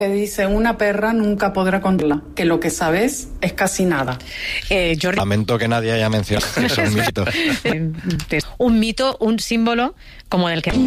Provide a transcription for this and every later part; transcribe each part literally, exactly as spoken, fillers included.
Que dice, una perra nunca podrá contarla, que lo que sabes es casi nada. Eh, Jordi... Lamento que nadie haya mencionado que son mitos. Un mito, un símbolo como el que...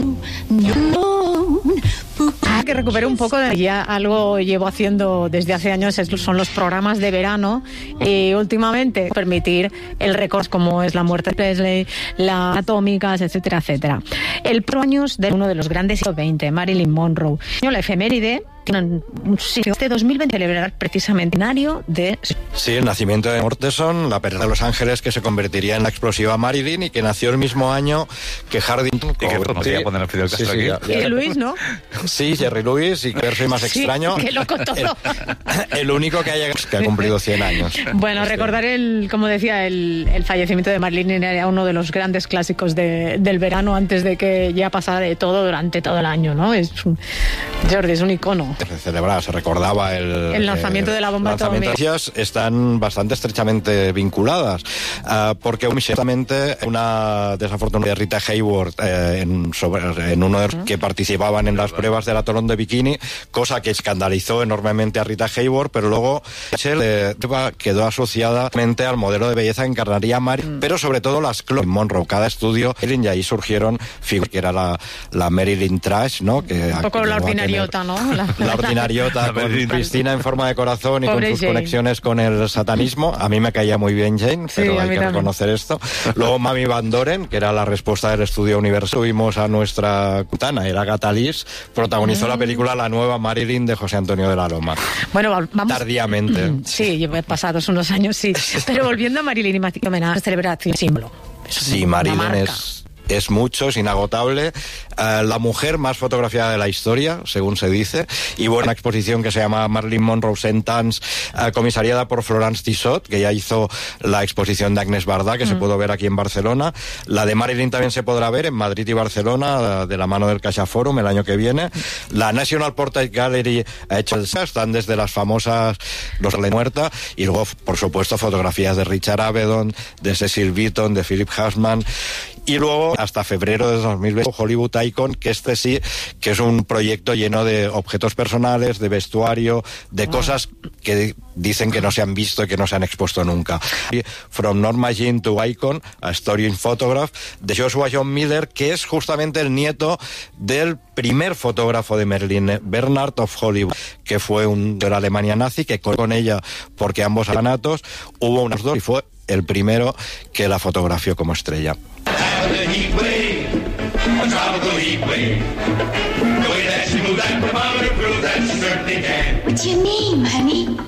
que recupere un poco de ya algo llevo haciendo desde hace años, son los programas de verano y últimamente permitir el récord como es la muerte de Presley, las atómicas, etcétera, etcétera. El pro años de uno de los grandes siglo veinte, Marilyn Monroe. La efeméride tiene un sitio de dos mil veinte celebrar precisamente el centenario de... Sí, el nacimiento de Morteson, la perra de Los Ángeles que se convertiría en la explosiva Marilyn y que nació el mismo año que Hardington. Y que podría poner el Fidel Castro sí, sí, aquí. Ya, ya. Y Luis, ¿no? Sí, Jerry Lewis, y que soy más Sí, extraño. qué loco todo. El, el único que haya que ha cumplido cien años. Bueno, Este. recordar el, como decía, el, el fallecimiento de Marilyn era uno de los grandes clásicos de, del verano antes de que ya pasara de todo durante todo el año, ¿no? Es un, Jordi, es un icono. Se celebraba, se recordaba el... El lanzamiento eh, de la bomba lanzamiento. atómica. Ellas están bastante estrechamente vinculadas, uh, porque exactamente una desafortunada de Rita Hayworth eh, en, sobre, en uno de los que participaban en las pruebas del atolón de Bikini, cosa que escandalizó enormemente a Rita Hayworth, pero luego eh, quedó asociada al modelo de belleza que encarnaría Mary, mm. pero sobre todo las Chloe Monroe, cada estudio, y ahí surgieron figuras que era la, la Marilyn Trash, ¿no? Que un poco la ordinariota, ¿no? La, la ordinariota, con Cristina en forma de corazón y Pobre con sus Jane. Conexiones con el satanismo. A mí me caía muy bien Jane, Sí, pero hay que también. reconocer esto. Luego Mami Van Doren, que era la respuesta del estudio Universal. Tuvimos a nuestra cutana, era Agatha Liz, protagonizó mm. la película La nueva Marilyn de José Antonio de la Loma. Bueno, vamos... Tardíamente. Sí, llevo pasados unos años, sí. Pero volviendo a Marilyn y Matthew Homenaje, celebración símbolo. Sí, Marilyn es... Es mucho, es inagotable. Uh, la mujer más fotografiada de la historia, según se dice. Y bueno, una exposición que se llama Marilyn Monroe Sentence, uh, comisariada por Florence Tissot, que ya hizo la exposición de Agnès Varda, que mm. se pudo ver aquí en Barcelona. La de Marilyn también se podrá ver en Madrid y Barcelona, uh, de la mano del Caixa Forum el año que viene. La National Portrait Gallery ha hecho el... Están desde las famosas Los de Muerta, y luego, por supuesto, fotografías de Richard Avedon, de Cecil Beaton, de Philip Husman. Y luego, hasta febrero de dos mil veinte, Hollywood Icon, que este sí, que es un proyecto lleno de objetos personales, de vestuario, de cosas que dicen que no se han visto y que no se han expuesto nunca. From Norma Jean to Icon, a Story in Photograph, de Joshua John Miller, que es justamente el nieto del primer fotógrafo de Marilyn, Bernard of Hollywood, que fue un de la Alemania nazi, que con ella, porque ambos anatos, hubo unos dos, y fue el primero que la fotografió como estrella. The heat wave, a tropical heat wave. The way that she moved that thermometer proves that she certainly can. What's your name, honey?